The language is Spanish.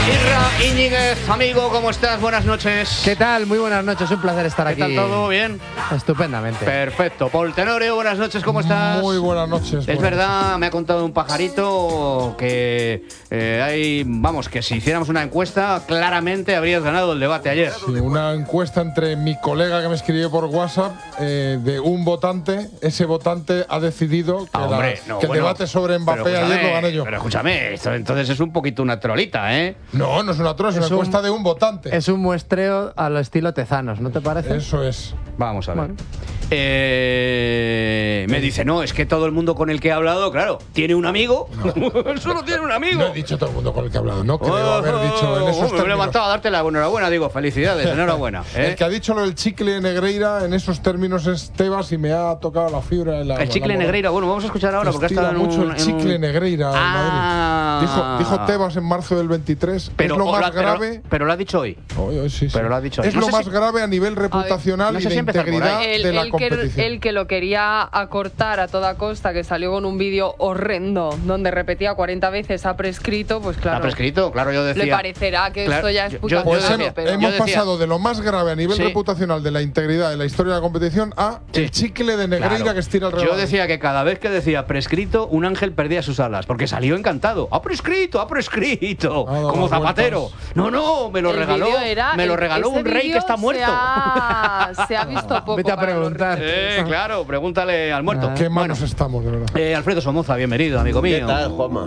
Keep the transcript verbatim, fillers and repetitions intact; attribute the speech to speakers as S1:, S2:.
S1: Isra Íñiguez, amigo, ¿cómo estás? Buenas noches.
S2: ¿Qué tal? Muy buenas noches, un placer estar
S1: ¿Qué
S2: aquí.
S1: tal todo? ¿Bien?
S2: Estupendamente.
S1: Perfecto. Paul Tenorio, buenas noches, ¿cómo estás?
S3: Muy buenas noches.
S1: Es
S3: buenas
S1: verdad,
S3: noches.
S1: me ha contado un pajarito que eh, hay, vamos, que si hiciéramos una encuesta, claramente habrías ganado el debate ayer.
S3: Sí, una encuesta entre mi colega que me escribió por WhatsApp eh, de un votante. Ese votante ha decidido que,
S1: Ah, hombre,
S3: la-
S1: no,
S3: que el
S1: bueno,
S3: debate sobre Mbappé
S1: pero
S3: ayer
S1: escúchame,
S3: lo gané yo.
S1: Pero escúchame, esto entonces es un poquito una trolita, ¿eh?
S3: No, no es una troza, es una
S2: Es un-
S3: encuesta de un votante.
S2: Es un muestreo a lo estilo Tezanos, ¿no te parece?
S3: Eso es.
S1: Vamos a ver.
S2: Bueno.
S1: Eh, me dice, no, es que todo el mundo con el que he hablado, claro, tiene un amigo. Solo tiene un amigo.
S3: No he dicho todo el mundo con el que he hablado, no creo haber dicho en
S1: Oh,
S3: esos
S1: me he
S3: términos.
S1: levantado a darte la enhorabuena, digo, felicidades, enhorabuena. ¿eh?
S3: El que ha dicho lo del chicle Negreira en esos términos es Tebas y me ha tocado la fibra. En la,
S1: El chicle
S3: la moral.
S1: Negreira, bueno, vamos a escuchar ahora porque ha
S3: Estira
S1: estado en
S3: mucho
S1: un,
S3: el
S1: en
S3: chicle
S1: un-
S3: Negreira en
S1: Ah.
S3: Madrid. Dijo, dijo Tebas en marzo del veintitrés.
S1: Pero,
S3: es lo
S1: o
S3: más
S1: la- pero-
S3: grave.
S1: Pero, lo ha dicho hoy.
S3: Oye, oye, sí, sí.
S1: pero lo ha dicho hoy.
S3: Es
S1: No
S3: lo
S1: sé
S3: más
S1: si-
S3: grave a nivel reputacional
S1: no sé
S3: y de
S1: si empezar por ahí.
S3: integridad
S4: El,
S3: de la
S4: el que,
S3: competición.
S4: el que lo quería acortar a toda costa, que salió con un vídeo horrendo donde repetía cuarenta veces ha prescrito, pues claro.
S1: ¿Ha prescrito? Claro, yo decía.
S4: Le parecerá que
S1: Claro,
S4: esto ya es
S1: yo-
S4: puta
S1: yo-
S3: Pues
S1: yo
S4: mierda,
S1: decía-
S4: pero-
S3: hemos
S1: yo decía-
S3: pasado de lo más grave a nivel
S1: Sí.
S3: reputacional de la integridad de la historia de la competición a
S1: Sí.
S3: el chicle de Negreira
S1: Claro.
S3: que estira el Real
S1: Yo
S3: Madrid.
S1: decía que cada vez que decía prescrito, un ángel perdía sus alas, porque salió encantado. ¡Ha prescrito! ¡Ha prescrito!
S3: Ha dado
S1: Como
S3: las
S1: Zapatero.
S3: vueltas.
S1: No, no, me lo
S4: El
S1: regaló.
S4: vídeo era-
S1: me lo
S4: el-
S1: regaló
S4: ese
S1: un rey que
S4: vídeo
S1: está muerto.
S4: Se ha, se ha visto poco.
S2: Vete a
S4: para los
S2: preguntar.
S1: Eh, claro, pregúntale al muerto.
S2: Ah.
S3: Qué
S1: Bueno,
S3: manos estamos, de verdad.
S1: eh, Alfredo Somoza, bienvenido, amigo mío.
S5: ¿Qué tal, Juanma?